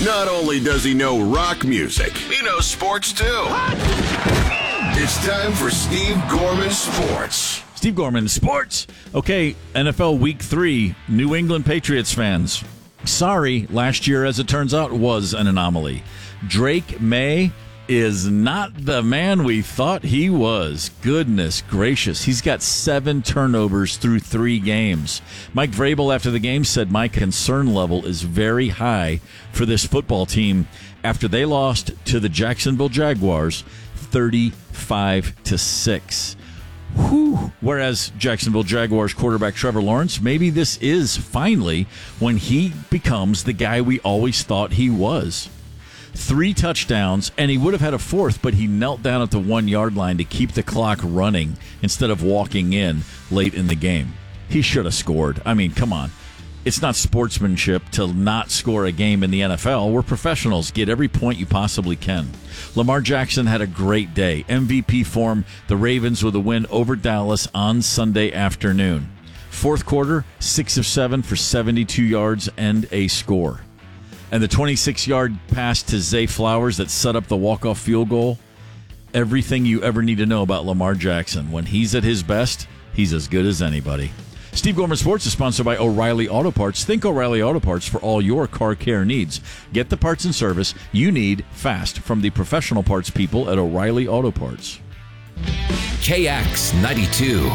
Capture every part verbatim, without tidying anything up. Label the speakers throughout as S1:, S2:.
S1: Not only does he know rock music, he knows sports too. It's time for Steve Gorman Sports.
S2: Steve Gorman Sports. Okay, N F L Week three, New England Patriots fans. Sorry, last year, as it turns out, was an anomaly. Drake May is not the man we thought he was. Goodness gracious. He's got seven turnovers through three games. Mike Vrabel, after the game, said, my concern level is very high for this football team after they lost to the Jacksonville Jaguars thirty-five to six. Whew. Whereas Jacksonville Jaguars quarterback Trevor Lawrence, maybe this is finally when he becomes the guy we always thought he was. Three touchdowns, and he would have had a fourth, but he knelt down at the one-yard line to keep the clock running instead of walking in late in the game. He should have scored. I mean, come on. It's not sportsmanship to not score a game in the N F L. We're professionals. Get every point you possibly can. Lamar Jackson had a great day. M V P form, the Ravens with a win over Dallas on Sunday afternoon. Fourth quarter, six of seven for seventy-two yards and a score. And the twenty-six-yard pass to Zay Flowers that set up the walk-off field goal. Everything you ever need to know about Lamar Jackson. When he's at his best, he's as good as anybody. Steve Gorman Sports is sponsored by O'Reilly Auto Parts. Think O'Reilly Auto Parts for all your car care needs. Get the parts and service you need fast from the professional parts people at O'Reilly Auto Parts.
S3: K X ninety-two.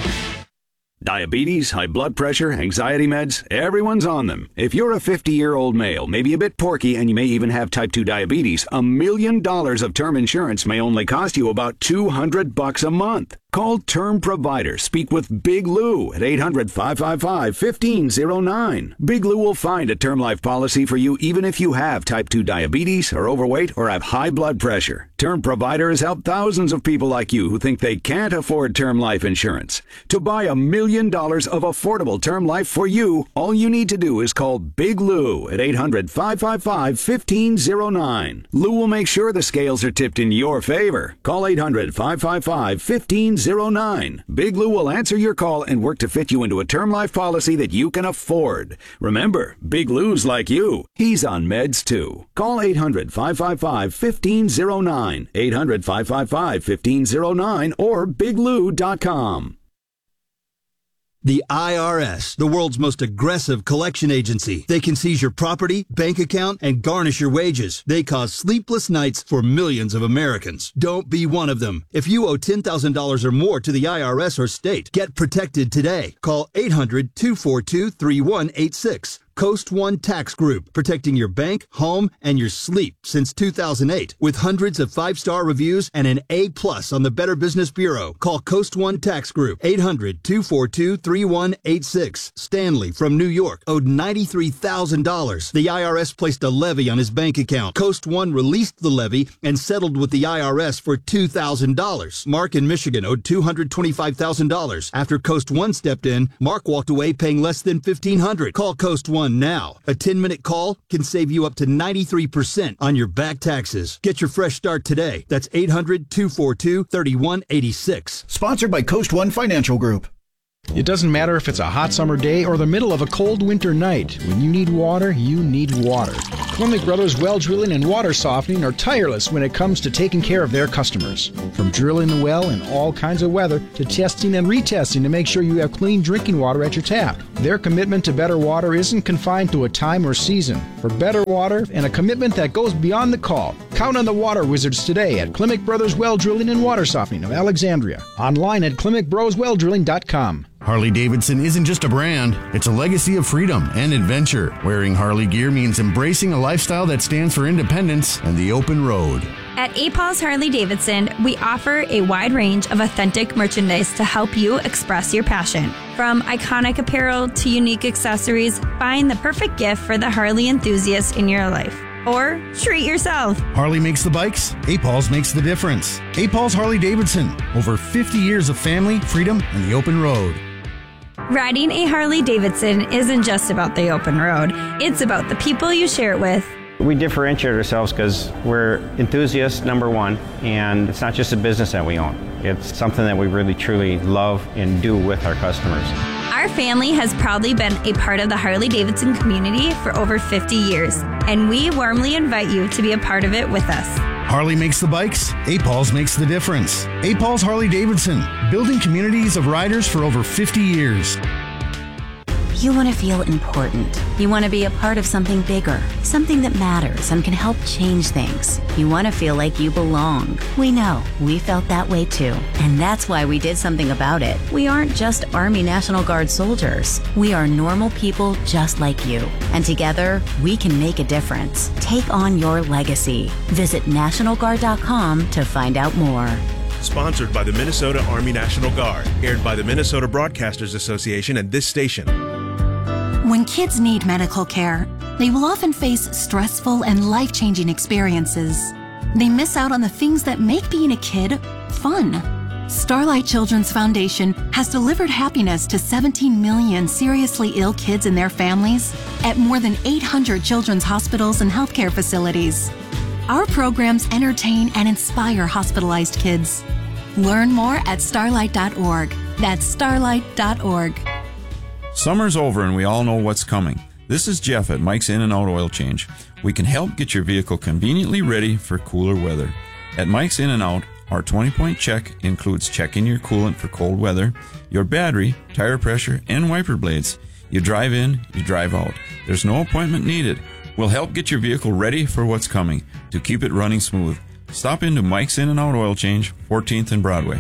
S4: Diabetes, high blood pressure, anxiety meds, everyone's on them. If you're a fifty-year-old male, maybe a bit porky, and you may even have type two diabetes, a million dollars of term insurance may only cost you about two hundred bucks a month. Call Term Provider. Speak with Big Lou at eight hundred, five five five, one five zero nine. Big Lou will find a term life policy for you even if you have type two diabetes, are overweight, or have high blood pressure. Term Provider has helped thousands of people like you who think they can't afford term life insurance. To buy a million dollars of affordable term life for you, all you need to do is call Big Lou at eight hundred, five five five, one five zero nine. Lou will make sure the scales are tipped in your favor. Call eight hundred, five five five, one five zero nine. Big Lou will answer your call and work to fit you into a term life policy that you can afford. Remember, Big Lou's like you. He's on meds too. Call eight hundred, five five five, one five zero nine. eight hundred, five five five, one five zero nine or big lou dot com.
S5: The I R S, the world's most aggressive collection agency. They can seize your property, bank account, and garnish your wages. They cause sleepless nights for millions of Americans. Don't be one of them. If you owe ten thousand dollars or more to the I R S or state, get protected today. Call eight hundred, two four two, three one eight six. Coast One Tax Group, protecting your bank, home, and your sleep since two thousand eight. With hundreds of five-star reviews and an A plus on the Better Business Bureau. Call Coast One Tax Group, eight hundred, two four two, three one eight six. Stanley from New York owed ninety-three thousand dollars. The I R S placed a levy on his bank account. Coast One released the levy and settled with the I R S for two thousand dollars. Mark in Michigan owed two hundred twenty-five thousand dollars. After Coast One stepped in, Mark walked away paying less than fifteen hundred dollars. Call Coast One now. A ten-minute call can save you up to ninety-three percent on your back taxes. Get your fresh start today. That's eight hundred, two four two, three one eight six.
S6: Sponsored by Coast One Financial Group.
S7: It doesn't matter if it's a hot summer day or the middle of a cold winter night. When you need water, you need water. Clemens Brothers Well Drilling and Water Softening are tireless when it comes to taking care of their customers. From drilling the well in all kinds of weather to testing and retesting to make sure you have clean drinking water at your tap. Their commitment to better water isn't confined to a time or season. For better water and a commitment that goes beyond the call, count on the Water Wizards today at Clemens Brothers Well Drilling and Water Softening of Alexandria. Online at clemens bros well drilling dot com.
S8: Harley-Davidson isn't just a brand, it's a legacy of freedom and adventure. Wearing Harley gear means embracing a lifestyle that stands for independence and the open road.
S9: At A. Paul's Harley-Davidson, we offer a wide range of authentic merchandise to help you express your passion. From iconic apparel to unique accessories, find the perfect gift for the Harley enthusiast in your life. Or treat yourself.
S8: Harley makes the bikes, A. Paul's makes the difference. A. Paul's Harley-Davidson, over fifty years of family, freedom, and the open road.
S9: Riding a Harley-Davidson isn't just about the open road. It's about the people you share it with.
S10: We differentiate ourselves because we're enthusiasts, number one, and it's not just a business that we own. It's something that we really, truly love and do with our customers.
S9: Our Our family has proudly been a part of the Harley-Davidson community for over fifty years, and we warmly invite you to be a part of it with us.
S8: Harley makes the bikes, A P A Ls makes the difference. A P A Ls Harley-Davidson, building communities of riders for over fifty years.
S11: You want to feel important. You want to be a part of something bigger, something that matters and can help change things. You want to feel like you belong. We know. We felt that way too. And that's why we did something about it. We aren't just Army National Guard soldiers. We are normal people just like you. And together, we can make a difference. Take on your legacy. Visit National Guard dot com to find out more.
S12: Sponsored by the Minnesota Army National Guard. Aired by the Minnesota Broadcasters Association and this station.
S13: When kids need medical care, they will often face stressful and life-changing experiences. They miss out on the things that make being a kid fun. Starlight Children's Foundation has delivered happiness to seventeen million seriously ill kids and their families at more than eight hundred children's hospitals and healthcare facilities. Our programs entertain and inspire hospitalized kids. Learn more at starlight dot org. That's starlight dot org.
S14: Summer's over and we all know what's coming. This is Jeff at Mike's In and Out Oil Change. We can help get your vehicle conveniently ready for cooler weather. At Mike's In and Out, our twenty-point check includes checking your coolant for cold weather, your battery, tire pressure, and wiper blades. You drive in, you drive out. There's no appointment needed. We'll help get your vehicle ready for what's coming to keep it running smooth. Stop into Mike's In and Out Oil Change, fourteenth and Broadway.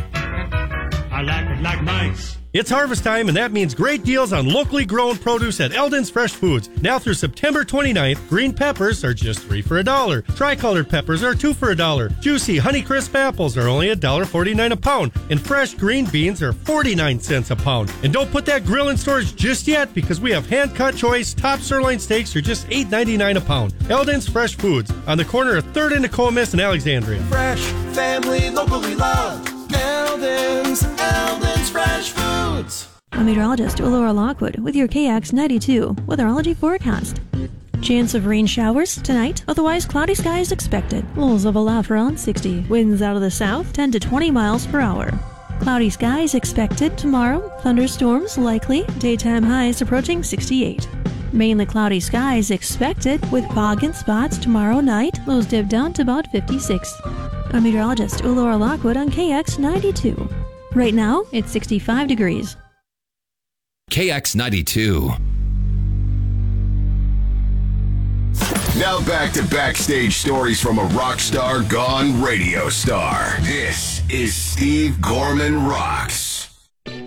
S15: I like it like Mike's. It's harvest time, and that means great deals on locally grown produce at Eldon's Fresh Foods. Now through September twenty-ninth, green peppers are just three for a dollar. Tricolored peppers are two for a dollar. Juicy Honeycrisp apples are only a dollar forty-nine a pound, and fresh green beans are forty-nine cents a pound. And don't put that grill in storage just yet, because we have hand-cut choice top sirloin steaks for just eight ninety-nine a pound. Eldon's Fresh Foods on the corner of third and Nokomis and Alexandria.
S16: Fresh, family, locally loved. Eldon's, Eldon's Fresh Foods.
S17: I'm meteorologist Laura Lockwood with your K X ninety-two weatherology forecast. Chance of rain showers tonight, otherwise cloudy skies expected. Lows of allow for around sixty. Winds out of the south ten to twenty miles per hour. Cloudy skies expected tomorrow. Thunderstorms likely. Daytime highs approaching sixty-eight. Mainly cloudy skies expected with fog in spots tomorrow night. Lows dip down to about fifty-six. I'm meteorologist Laura Lockwood on K X ninety-two. Right now, it's sixty-five degrees.
S3: K X ninety-two.
S1: Now back to backstage stories from a rock star gone radio star. This is Steve Gorman Rocks.